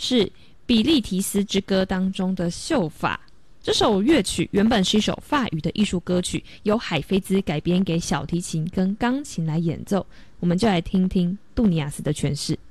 是《比利提斯之歌》当中的秀法。这首乐曲原本是一首法语的艺术歌曲，由海菲兹改编给小提琴跟钢琴来演奏。我们就来听听杜尼亚斯的诠释。